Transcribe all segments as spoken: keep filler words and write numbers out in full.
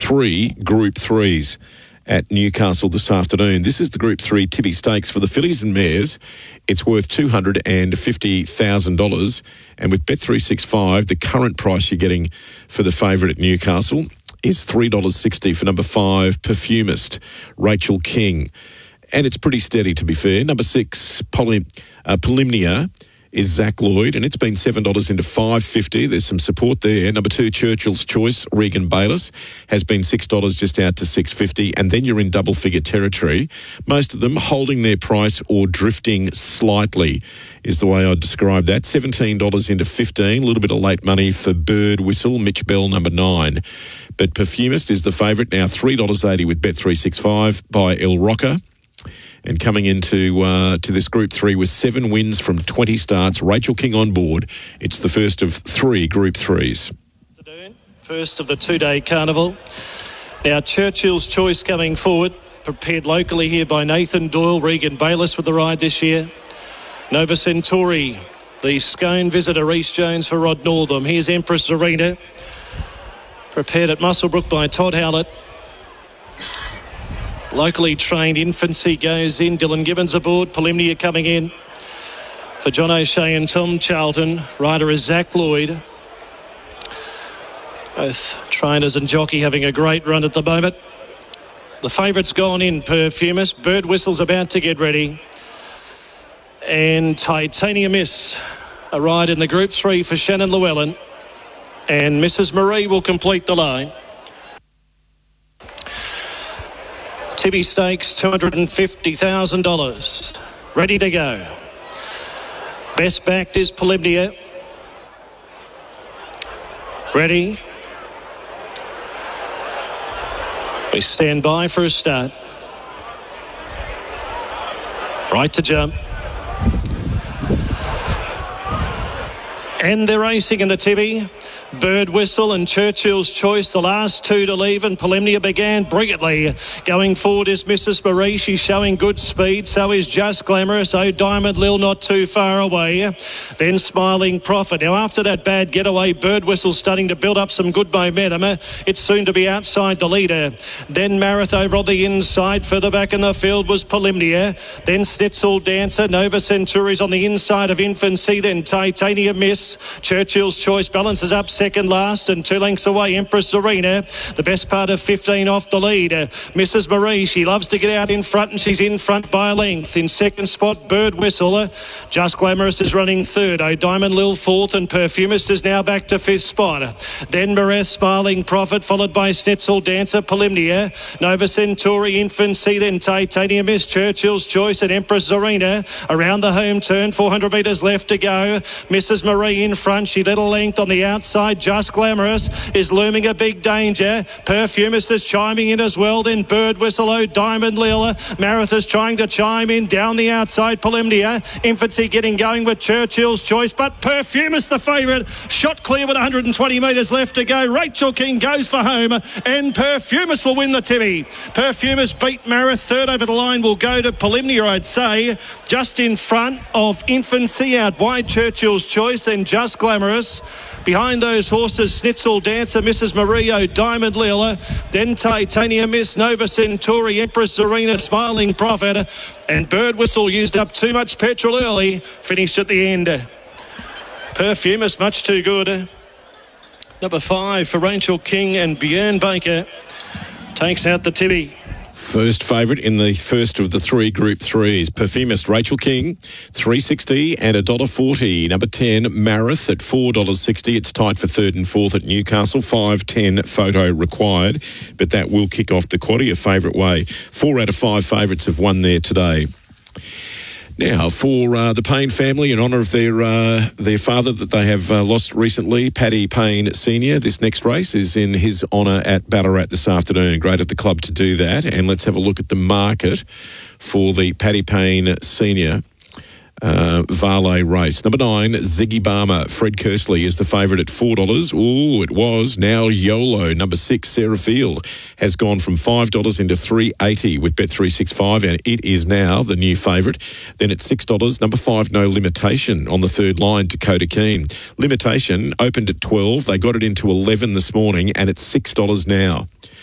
three Group threes at Newcastle this afternoon. This is the Group three Tibby Stakes for the fillies and mares. It's worth two hundred fifty thousand dollars. And with Bet three sixty-five, the current price you're getting for the favourite at Newcastle is three dollars sixty for number five, Perfumist, Rachel King. And it's pretty steady, to be fair. Number six, Poly, uh, Polymnia, is Zach Lloyd, and it's been seven dollars into five fifty. There's some support there. Number two, Churchill's Choice, Regan Bayliss, has been six dollars just out to six fifty, and then you're in double-figure territory. Most of them holding their price or drifting slightly is the way I'd describe that. seventeen dollars into fifteen, a little bit of late money for Bird Whistle, Mitch Bell, number nine. But Perfumist is the favourite, now three dollars eighty with Bet three sixty-five by El Rocker. And coming into uh, to this Group three with seven wins from twenty starts, Rachel King on board. It's the first of three Group threes. First of the two-day carnival. Now, Churchill's Choice coming forward, prepared locally here by Nathan Doyle, Regan Bayliss with the ride this year. Nova Centauri, the Scone visitor, Reece Jones for Rod Northam. Here's Empress Zarina, prepared at Muswellbrook by Todd Howlett. Locally trained Infancy goes in. Dylan Gibbons aboard. Polymnia coming in for John O'Shea and Tom Charlton. Rider is Zach Lloyd. Both trainers and jockey having a great run at the moment. The favourite's gone in, Perfumist. Bird Whistle's about to get ready. And Titanium Miss, a ride in the Group three for Shannon Llewellyn. And Missus Marie will complete the line. Tibby Stakes, two hundred fifty thousand dollars. Ready to go. Best backed is Polymnia. Ready. We stand by for a start. Right to jump. And they're racing in the Tibby. Bird Whistle and Churchill's Choice, the last two to leave, and Polymnia began brilliantly. Going forward is Missus Marie. She's showing good speed. So is Just Glamorous. Oh, Diamond Lil not too far away. Then Smiling Prophet. Now, after that bad getaway, Bird Whistle starting to build up some good momentum. It's soon to be outside the leader. Then Marathon over on the inside. Further back in the field was Polymnia. Then Snitzel Dancer. Nova Centauri's on the inside of Infancy. Then Titanium Miss. Churchill's Choice balances up second last, and two lengths away, Empress Zarina. The best part of fifteen off the lead. Uh, Missus Marie, she loves to get out in front, and she's in front by a length. In second spot, Bird Whistle. Uh, Just Glamorous is running third. Oh, Diamond Lil fourth, and Perfumist is now back to fifth spot. Uh, then Maress, Smiling Prophet, followed by Snitzel Dancer, Polymnia. Nova Centauri, Infancy, then Titanium Miss, Churchill's Choice, and Empress Zarina. Around the home turn, four hundred metres left to go. Missus Marie in front, she led a length on the outside. Just Glamorous is looming a big danger. Perfumist is chiming in as well. Then Bird Whistle, oh, Diamond Lil. Marathon's trying to chime in down the outside. Polymnia. Infancy getting going with Churchill's Choice, but Perfumist the favourite. Shot clear with one hundred twenty metres left to go. Rachel King goes for home, and Perfumist will win the Tibby. Perfumist beat Marathon. Third over the line will go to Polymnia, I'd say. Just in front of Infancy, out wide Churchill's Choice, and Just Glamorous. Behind those horses, Snitzel Dancer, Missus Mario, Diamond Lil, then Titanium Miss, Nova Centauri, Empress Zarina, Smiling Prophet, and Bird Whistle used up too much petrol early, finished at the end. Perfumist, much too good. Number five for Rachel King, and Björn Baker takes out the Tibby. First favourite in the first of the three Group threes. Perfumist, Rachel King, three sixty and one dollar forty. Number ten, Marath at four dollars sixty. It's tight for third and fourth at Newcastle. five ten photo required, but that will kick off the quaddy a favourite way. Four out of five favourites have won there today. Now, for uh, the Payne family, in honour of their uh, their father that they have uh, lost recently, Paddy Payne Senior, this next race is in his honour at Ballarat this afternoon. Great of the club to do that. And let's have a look at the market for the Paddy Payne Senior Uh, Varley race. Number nine, Ziggy Barmer. Fred Kersley is the favourite at four dollars. Ooh, it was. Now YOLO. Number six, Sarah Field, has gone from five dollars into three eighty with Bet three sixty-five, and it is now the new favourite. Then at six dollars, number five, No Limitation on the third line, Dakota Keane. Limitation opened at twelve. They got it into eleven this morning, and it's six dollars now.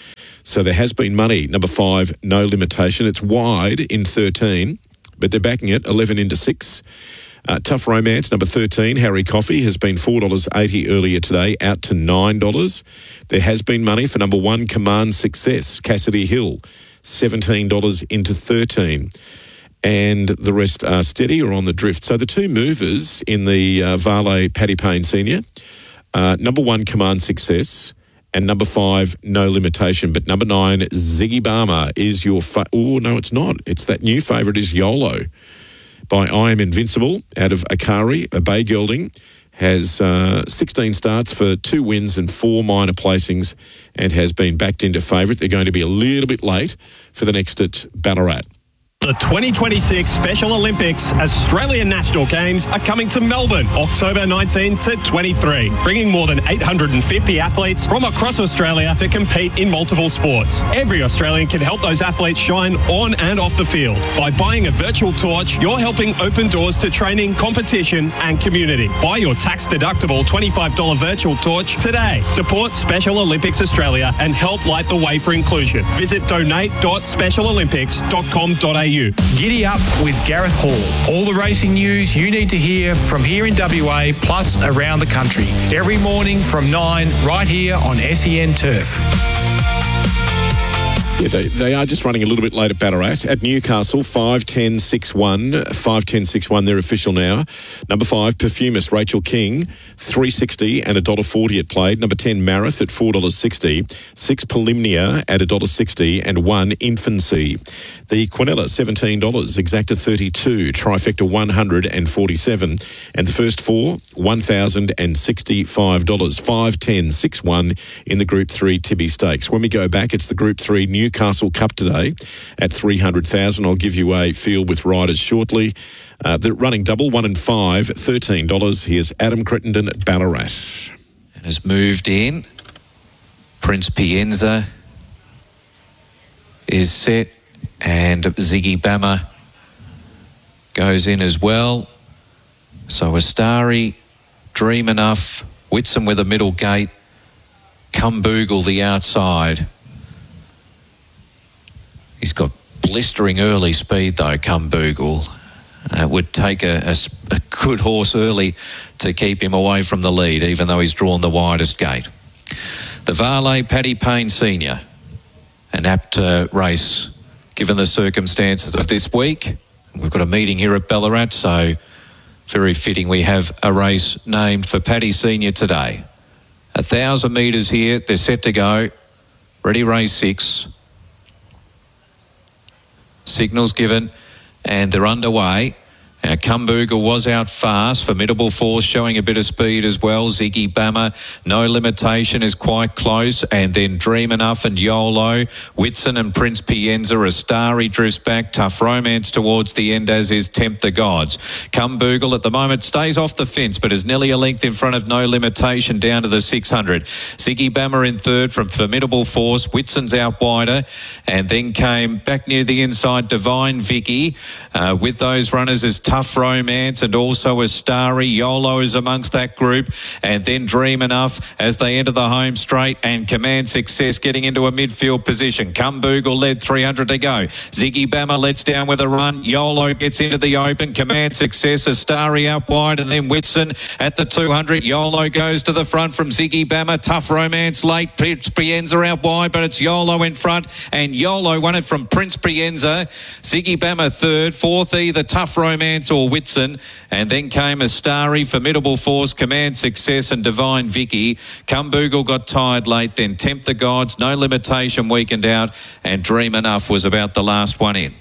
So there has been money. Number five, No Limitation. It's wide in thirteen, but they're backing it eleven into six. Uh, Tough Romance, number thirteen, Harry Coffey, has been four dollars eighty earlier today, out to nine dollars. There has been money for number one, Command Success, Cassidy Hill, seventeen dollars into thirteen. And the rest are steady or on the drift. So the two movers in the uh, Varley Paddy Payne Senior, uh, number one, Command Success, and number five, No Limitation. But number nine, Ziggy Barmer is your... Fa- oh, no, it's not. It's that new favourite is YOLO by I Am Invincible out of Akari. A Bay Gelding has uh, sixteen starts for two wins and four minor placings and has been backed into favourite. They're going to be a little bit late for the next at Ballarat. The twenty twenty-six Special Olympics Australian National Games are coming to Melbourne, October nineteenth to twenty-three, bringing more than eight hundred fifty athletes from across Australia to compete in multiple sports. Every Australian can help those athletes shine on and off the field. By buying a virtual torch, you're helping open doors to training, competition and community. Buy your tax-deductible twenty-five dollars virtual torch today. Support Special Olympics Australia and help light the way for inclusion. Visit donate dot special olympics dot com dot a u. Giddy up with Gareth Hall. All the racing news you need to hear from here in W A plus around the country. Every morning from nine right here on S E N Turf. Yeah, they, they are just running a little bit late at Ballarat. At Newcastle, five ten six one. five ten six one, they're official now. Number five, Perfumist, Rachel King, three sixty and one dollar forty it played. Number ten, Marath at four dollars sixty. six, Polymnia at one dollar sixty. And one, Infancy. The Quinella, seventeen dollars. Exacta, thirty-two. Trifecta, one hundred forty-seven. And the first four, one thousand sixty-five dollars. five ten six one in the Group three Tibby Stakes. When we go back, it's the Group three New Newcastle Cup today at three hundred thousand. I'll give you a field with riders shortly. Uh, they're running double, one and five, thirteen dollars. Here's Adam Crittenden at Ballarat. And has moved in. Prince Pienza is set and Ziggy Bama goes in as well. So Astari, Dream Enough, Whitson with a middle gate, Cumboogle the outside. He's got blistering early speed though, Cumboogle. Uh, would take a, a, a good horse early to keep him away from the lead, even though he's drawn the widest gate. The Varley Paddy Payne Senior, an apt uh, race given the circumstances of this week. We've got a meeting here at Ballarat, so very fitting we have a race named for Paddy Senior today. A thousand metres here, they're set to go. Ready, race six. Signals given and they're underway. Now, Cumboogle was out fast. Formidable Force showing a bit of speed as well. Ziggy Bama, No Limitation is quite close. And then Dream Enough and YOLO. Whitson and Prince Pienza. Astari drifts back. Tough Romance towards the end, as is Tempt the Gods. Cumboogle at the moment stays off the fence, but is nearly a length in front of No Limitation down to the six hundred. Ziggy Bama in third from Formidable Force. Whitson's out wider. And then came back near the inside Divine Vicky. Uh, with those runners is Tough Romance and also Astari. YOLO is amongst that group. And then Dream Enough as they enter the home straight, and Command Success getting into a midfield position. Cumboogle led, three hundred to go. Ziggy Bama lets down with a run. YOLO gets into the open. Command Success, Astari out wide, and then Whitson at the two hundred. YOLO goes to the front from Ziggy Bama. Tough Romance late. Prince Pienza out wide, but it's YOLO in front, and YOLO won it from Prince Pienza. Ziggy Bama third, fourth either Tough Romance or Whitson, and then came Astari, Formidable Force, Command Success and Divine Vicky. Cumboogle got tired late, then Tempt the Gods, No Limitation weakened out, and Dream Enough was about the last one in.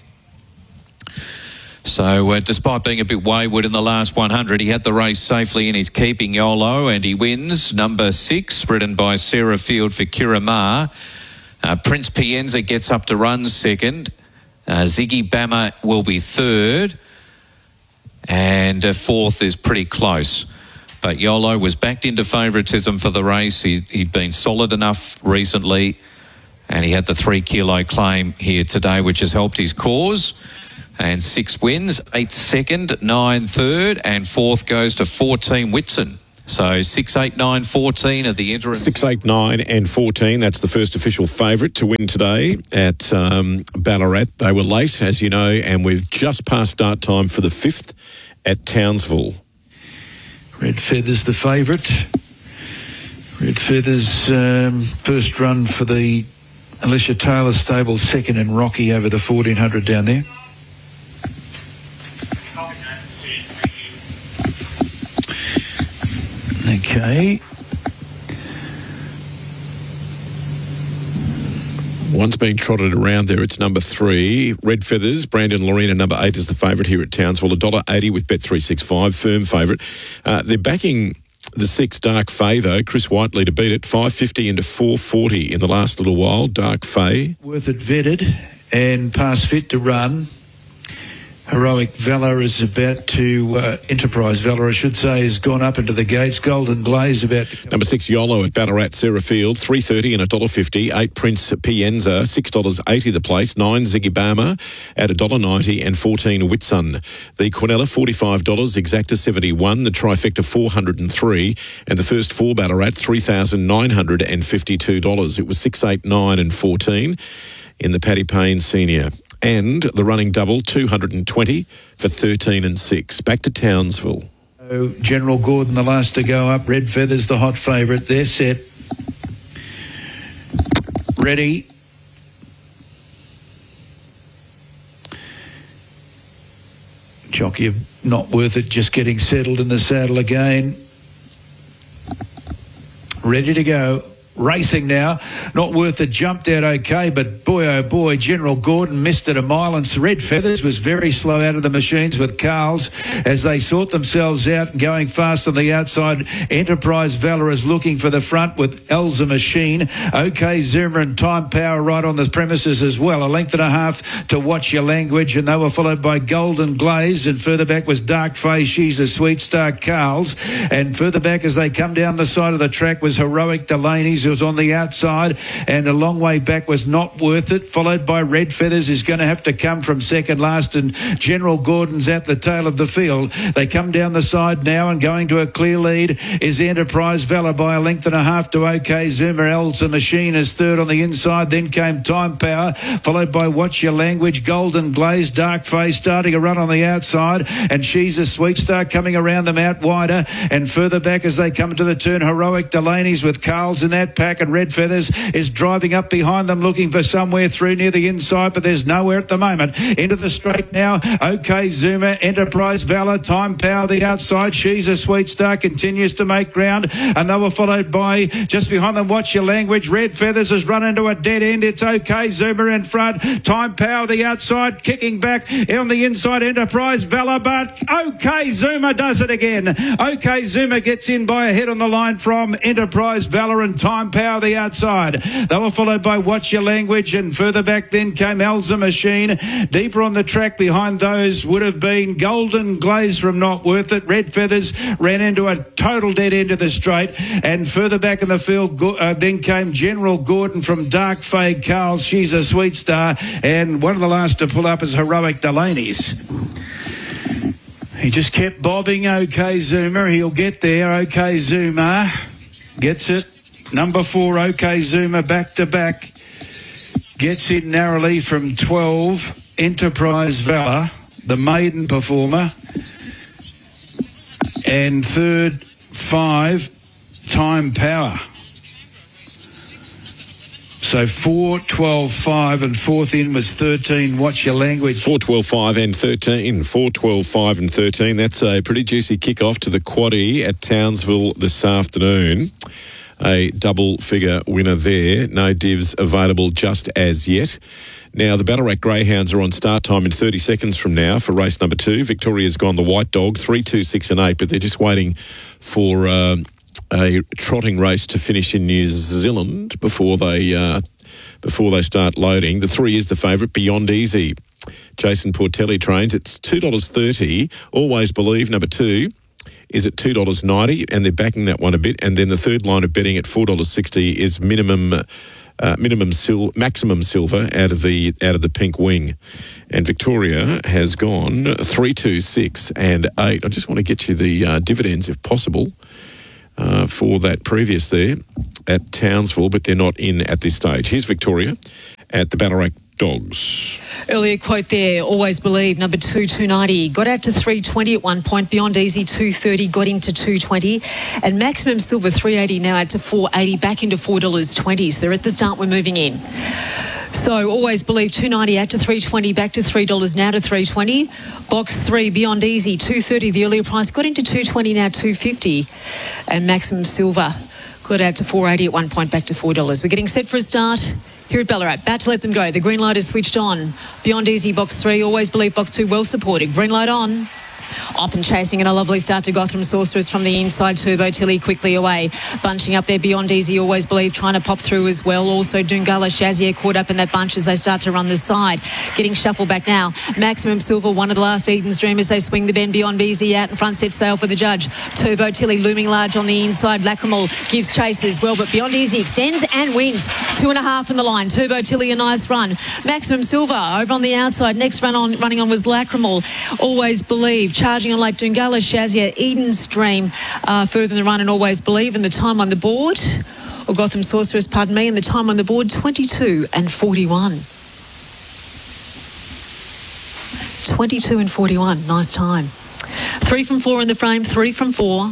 So uh, despite being a bit wayward in the last one hundred, he had the race safely in his keeping, YOLO, and he wins. Number six, ridden by Sarah Field for Kira Ma. Uh, Prince Pienza gets up to run second. Uh, Ziggy Bama will be third. And uh, fourth is pretty close. But YOLO was backed into favouritism for the race. He, he'd been solid enough recently, and he had the three kilo claim here today, which has helped his cause. And six wins, eight second, nine third, and fourth goes to fourteen Whitson. So six, eight, nine, fourteen are the interim. Six, eight, nine, and fourteen. That's the first official favourite to win today at um, Ballarat. They were late, as you know, and we've just passed start time for the fifth at Townsville. Red Feathers the favourite. Red Feathers um, first run for the Alicia Taylor stable, second in Rocky over the fourteen hundred down there. Okay. One's being trotted around there. It's number three. Red Feathers, Brandon Lorena, number eight, is the favourite here at Townsville. one dollar eighty with Bet three sixty-five, firm favourite. Uh, they're backing the six, Dark Fae, though. Chris Whiteley to beat it. five fifty into four forty in the last little while. Dark Fae. Worth it vetted and pass fit to run. Heroic Valor is about to, uh, Enterprise Valor, I should say, has gone up into the gates. Golden Glaze about to... Number six, Yolo at Ballarat, Sarah Field, three thirty and one dollar fifty. Eight, Prince Pienza, six dollars eighty the place. Nine, Ziggy Bama at one dollar ninety and fourteen, Whitsun. The Quinella, forty-five dollars. Exacta, seventy-one. The Trifecta, four hundred three. And the first four Ballarat, three thousand nine hundred fifty-two dollars. It was six, eight, nine and fourteen in the Paddy Payne Senior. And the running double, two hundred twenty for thirteen and six. Back to Townsville. Oh, General Gordon, the last to go up. Red Feathers, the hot favourite. They're set. Ready. Jockey Not Worth It, just getting settled in the saddle again. Ready to go. Racing now. Not Worth It jumped out okay, but boy oh boy, General Gordon missed it a mile, and Red Feathers was very slow out of the machines with Carls as they sort themselves out and going fast on the outside. Enterprise Valor is looking for the front with Elza Machine. OK Zoomer and Time Power right on the premises as well. A length and a half to Watch Your Language, and they were followed by Golden Glaze, and further back was Dark Face, She's a Sweet Star, Carls, and further back as they come down the side of the track was Heroic Delaney's, who was on the outside, and a long way back was Not Worth It, followed by Red Feathers, is going to have to come from second last, and General Gordon's at the tail of the field. They come down the side now, and going to a clear lead is Enterprise Valor by a length and a half to OK Zoomer. Elsa Machine is third on the inside, then came Time Power, followed by Watch Your Language, Golden Glaze, Dark Face starting a run on the outside, and She's a Sweet Star coming around them out wider, and further back as they come to the turn, Heroic Delaney's with Carls in that pack, and Red Feathers is driving up behind them looking for somewhere through near the inside, but there's nowhere at the moment. Into the straight now, OK Zoomer, Enterprise Valor, Time Power the outside, She's a Sweet Star continues to make ground, and they were followed by just behind them Watch Your Language. Red Feathers has run into a dead end. It's OK Zoomer in front, Time Power the outside, kicking back on the inside, Enterprise Valor, but OK Zoomer does it again. OK Zoomer gets in by a head on the line from Enterprise Valor and Time Power the outside. They were followed by Watch Your Language, and further back then came Elza Machine. Deeper on the track behind those would have been Golden Glaze from Not Worth It. Red Feathers ran into a total dead end of the straight, and further back in the field uh, then came General Gordon from Dark Fae, Carls, She's a Sweet Star, and one of the last to pull up is Heroic Delaney's. He just kept bobbing. OK Zoomer, he'll get there. OK Zoomer gets it. Number four, OK Zoomer, back to back. Gets in narrowly from twelve, Enterprise Valor, the maiden performer. And third, five, Time Power. So four, twelve, five, and fourth in was thirteen, Watch Your Language. four, twelve, five and thirteen. four, twelve, five and thirteen. That's a pretty juicy kick-off to the quaddie at Townsville this afternoon. A double-figure winner there. No divs available just as yet. Now, the Ballarat Greyhounds are on start time in thirty seconds from now for race number two. Victoria's gone the White Dog, three, two, six and eight, but they're just waiting for uh, a trotting race to finish in New Zealand before they uh, before they start loading. The three is the favourite, Beyond Easy. Jason Portelli trains. It's two dollars thirty. Always Believe, number two, is at two dollars ninety, and they're backing that one a bit. And then the third line of betting at four dollars sixty is minimum uh, minimum sil- maximum silver out of the out of the Pink Wing. And Victoria has gone three, two, six and eight. I just want to get you the uh, dividends if possible. uh, for that previous there at Townsville, but they're not in at this stage. Here's Victoria at the Ballarat Dogs. Earlier quote there, always believe, number two, two ninety. Got out to three twenty at one point. Beyond Easy, two thirty, got into two twenty. And Maximum Silver, three eighty, now out to four eighty, back into four dollars twenty. So they're at the start, we're moving in. So always believe, two ninety out to three twenty, back to three dollars, now to three twenty. Box three, Beyond Easy, two thirty, the earlier price, got into two twenty, now two fifty. And Maximum Silver got out to four eighty at one point, back to four dollars. We're getting set for a start here at Ballarat. About to let them go. The green light is switched on. Beyond Easy, box three. Always believe, box two, well supported. Green light on. Often chasing and a lovely start to Gotham Sorceress from the inside. Turbo Tilly quickly away. Bunching up there, Beyond Easy, always believe, trying to pop through as well. Also Dungala Shazier caught up in that bunch as they start to run the side. Getting shuffled back now. Maximum Silver, one of the last Eden's Dream as they swing the bend. Beyond Easy out in front, set sail for the judge. Turbo Tilly looming large on the inside. Lacrimal gives chase as well, but Beyond Easy extends and wins. Two and a half in the line. Turbo Tilly, a nice run. Maximum Silver over on the outside. Next run on running on was Lacrimal. Always believe. Charging on like Dungala, Shazier, Eden's Dream uh, further in the run, and Always Believe. And the time on the board, or Gotham Sorceress, pardon me, and the time on the board, twenty-two and forty-one. twenty-two and forty-one, nice time. Three from four in the frame, three from four.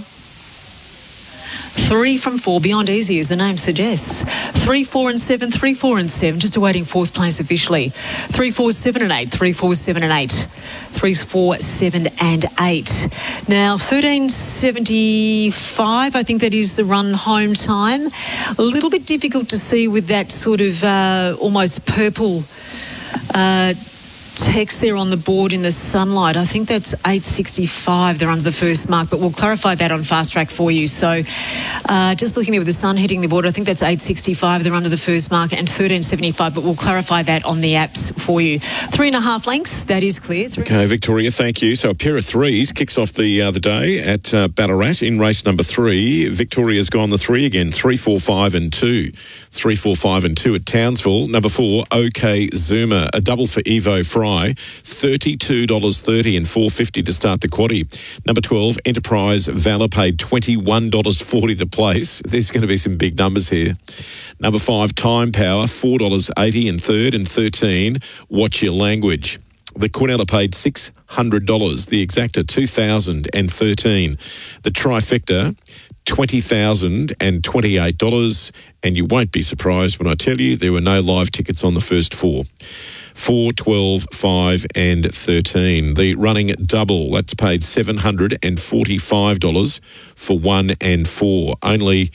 Three from four, Beyond Easy, as the name suggests. Three, four and seven, three, four and seven, just awaiting fourth place officially. Three, four, seven and eight, three, four, seven and eight. Three, four, seven and eight. Now, thirteen seventy-five, I think that is the run home time. A little bit difficult to see with that sort of uh, almost purple uh text there on the board in the sunlight. I think that's eight sixty-five. They're under the first mark, but we'll clarify that on Fast Track for you. So uh, just looking there with the sun hitting the board, I think that's eight sixty-five. They're under the first mark, and thirteen seventy-five, but we'll clarify that on the apps for you. Three and a half lengths, that is clear. Three okay, Victoria, thank you. So a pair of threes kicks off the other day at uh, Ballarat in race number three. Victoria's gone the three again, three, four, five and two. Three, four, five and two at Townsville. Number four, OK Zuma, a double for Evo Fry, thirty-two dollars thirty and four fifty to start the quaddie. Number twelve, Enterprise Valor, paid twenty-one dollars forty the place. There's going to be some big numbers here. Number five, Time Power, four dollars eighty in third, and thirteen, Watch Your Language. The Quinella paid six hundred dollars. The Exacta, two thousand thirteen. The Trifecta, twenty thousand twenty-eight dollars. And you won't be surprised when I tell you there were no live tickets on the first four. four, twelve, five and thirteen. The running double, that's paid seven hundred forty-five dollars for one and four. Only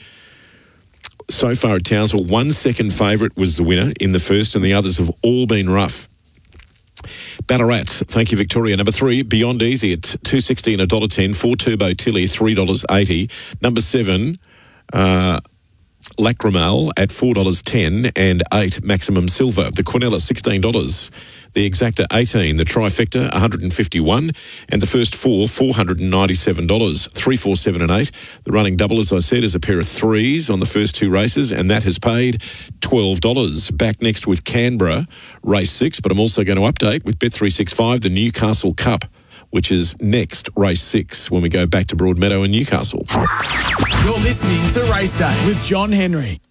so far at Townsville, one second favourite was the winner in the first, and the others have all been rough. Ballarat, thank you, Victoria. Number three, Beyond Easy at two sixty and one dollar ten. Four Turbo Tilly, three dollars eighty. Number seven, uh, Lacrimal at four dollars ten, and eight Maximum Silver. The Quinella, sixteen dollars. The Exacta, eighteen dollars. The Trifecta, one hundred fifty-one dollars. And the first four, four hundred ninety-seven dollars. Three, four, seven and eight. The running double, as I said, is a pair of threes on the first two races, and that has paid twelve dollars. Back next with Canberra, race six, but I'm also going to update with Bet three sixty-five, the Newcastle Cup, which is next, race six, when we go back to Broadmeadow and Newcastle. You're listening to Race Day with John Henry.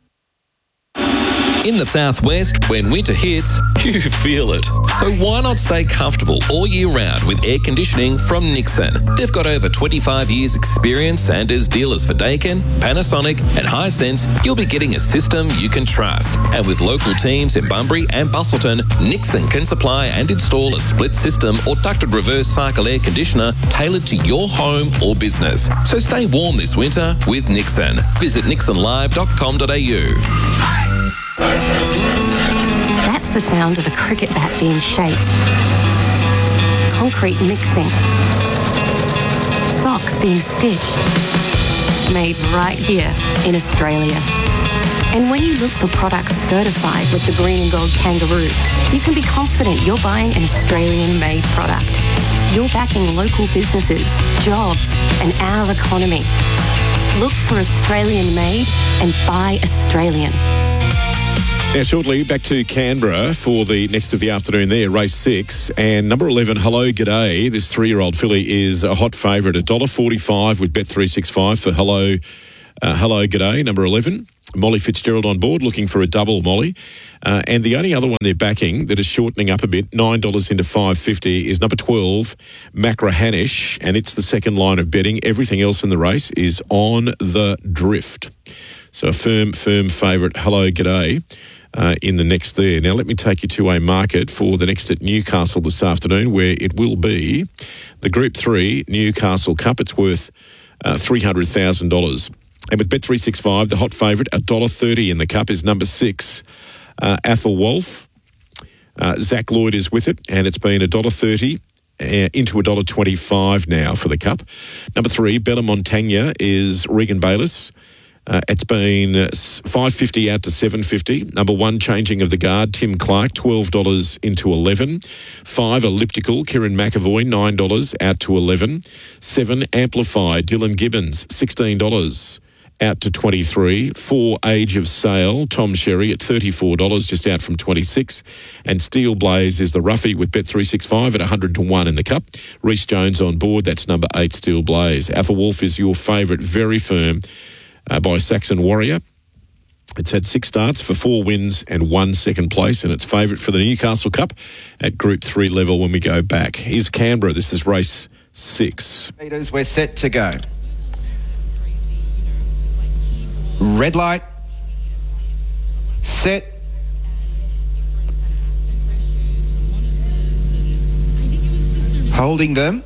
In the southwest, when winter hits, you feel it. So why not stay comfortable all year round with air conditioning from Nixon? They've got over twenty-five years experience, and as dealers for Daikin, Panasonic and Hisense, you'll be getting a system you can trust. And with local teams in Bunbury and Bustleton, Nixon can supply and install a split system or ducted reverse cycle air conditioner tailored to your home or business. So stay warm this winter with Nixon. Visit nixon live dot com dot a u. That's the sound of a cricket bat being shaped. Concrete mixing. Socks being stitched. Made right here in Australia. And when you look for products certified with the Green and Gold Kangaroo, you can be confident you're buying an Australian-made product. You're backing local businesses, jobs, and our economy. Look for Australian-made and buy Australian. Now, shortly, back to Canberra for the next of the afternoon there, race six. And number eleven, Hello G'day, this three-year-old filly is a hot favourite, one dollar forty-five with Bet three sixty-five for Hello Uh, hello, g'day, number eleven. Molly Fitzgerald on board, looking for a double, Molly. Uh, and the only other one they're backing that is shortening up a bit, nine dollars into five fifty, is number twelve, Macrahanish, and it's the second line of betting. Everything else in the race is on the drift. So a firm, firm favourite, hello, g'day, uh, in the next there. Now, let me take you to a market for the next at Newcastle this afternoon, where it will be the Group three Newcastle Cup. It's worth uh, three hundred thousand dollars. And with Bet three sixty-five, the hot favourite, one dollar thirty in the cup, is number six, uh, Athel Wolf. Uh, Zach Lloyd is with it, and it's been one dollar thirty uh, into one dollar twenty-five now for the cup. Number three, Bella Montagna, is Regan Bayliss. Uh, it's been five fifty out to seven fifty. Number one, Changing of the Guard, Tim Clark, twelve dollars into eleven. Five, Elliptical, Kieran McAvoy, nine dollars out to eleven. Seven, Amplify, Dylan Gibbons, sixteen dollars. Out to twenty-three. Four, Age of Sail, Tom Sherry at thirty-four dollars, just out from twenty-six. And Steel Blaze is the roughie with Bet three sixty-five at one hundred to one in the cup. Reece Jones on board, that's number eight, Steel Blaze. Athel Wolf is your favourite, very firm, uh, by Saxon Warrior. It's had six starts for four wins and one second place, and it's favourite for the Newcastle Cup at Group three level when we go back. Here's Canberra. This is race six. Meters, we're set to go. Red light, set, holding them.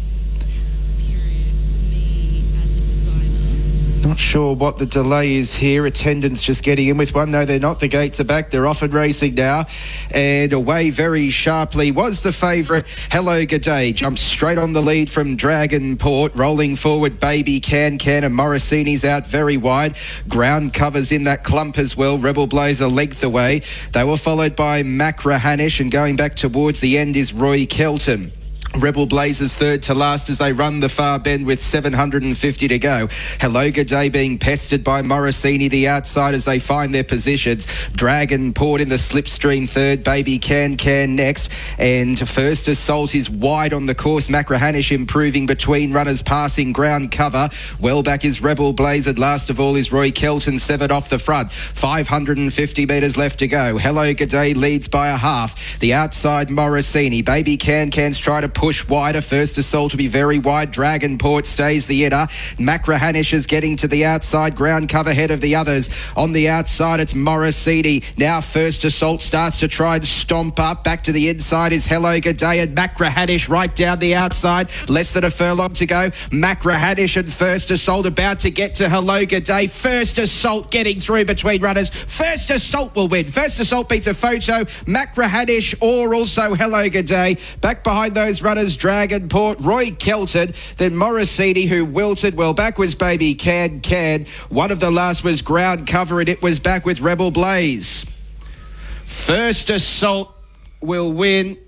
Not sure what the delay is here. Attendants just getting in with one. No, they're not. The gates are back. They're off and racing now. And away very sharply was the favourite, Hello G'day. Jumps straight on the lead from Dragonport. Rolling forward, Baby Can Can, and Morosini's out very wide. Ground covers in that clump as well. Rebel Blaze a length away. They were followed by Macrahanish, and going back towards the end is Roy Kelton. Rebel Blazers third to last as they run the far bend with seven hundred fifty to go. Hello G'day being pestered by Morosini the outside as they find their positions. Dragonport in the slipstream third. Baby Can Can next. And First Assault is wide on the course. Macrahanish improving between runners passing ground cover. Well back is Rebel Blaze. And last of all is Roy Kelton severed off the front. five hundred fifty metres left to go. Hello G'day leads by a half. The outside Morosini. Baby Can Can's try to push wider. First Assault to be very wide. Dragonport stays the header. Macrahanish is getting to the outside. Ground cover ahead of the others. On the outside, it's Morosini. Now First Assault starts to try and stomp up. Back to the inside is Hello G'day and Macrahanish right down the outside. Less than a furlong to go. Macrahanish and First Assault about to get to Hello G'day. First Assault getting through between runners. First Assault will win. First Assault beats a photo. Macrahanish or also Hello G'day. Back behind those runners, Dragonport, Roy Kelton, then Morosini, who wilted. Well, back was Baby Can Can. One of the last was ground cover, and it was back with Rebel Blaze. First Assault will win,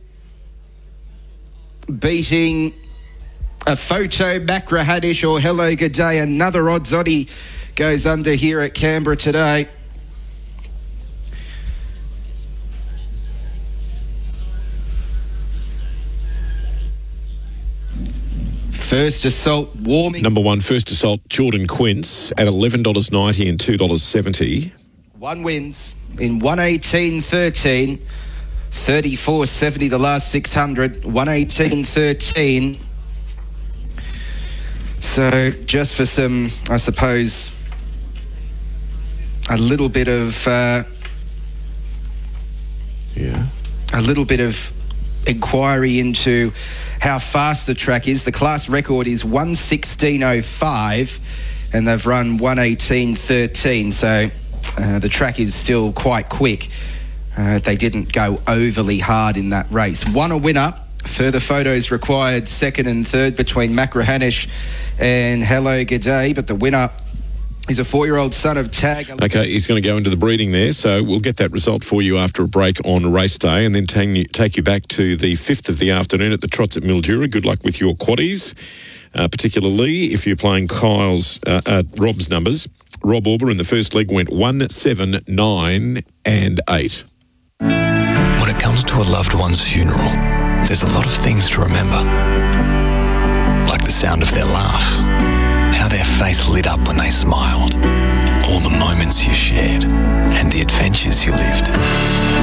beating a photo, Macrahanish or Hello G'day. Another odds oddie goes under here at Canberra today. First Assault warming. Number one, First Assault, Jordan Quince at eleven dollars ninety and two dollars seventy. One wins in one eighteen thirteen, thirty-four seventy the last six hundred, one eighteen thirteen. So just for some, I suppose, a little bit of, uh, yeah, a little bit of inquiry into how fast the track is. The class record is one sixteen oh five and they've run one eighteen thirteen, so uh, the track is still quite quick. Uh, they didn't go overly hard in that race. Won a winner. Further photos required, second and third between Macrahanish and Hello G'day, but the winner is a four-year-old son of Tag. Okay, he's going to go into the breeding there, so we'll get that result for you after a break on race day, and then take you, take you back to the fifth of the afternoon at the Trots at Mildura. Good luck with your quaddies, uh, particularly if you're playing Kyle's, uh, uh, Rob's numbers. Rob Auber in the first leg went one, seven, nine and eight. When it comes to a loved one's funeral, there's a lot of things to remember, like the sound of their laugh, how their face lit up when they smiled. All the moments you shared and the adventures you lived.